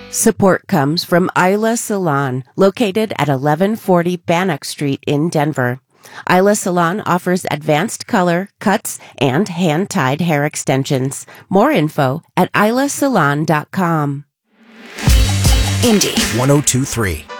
Support comes from Isla Salon, located at 1140 Bannock Street in Denver. Isla Salon offers advanced color, cuts, and hand-tied hair extensions. More info at islasalon.com. Indy 1023.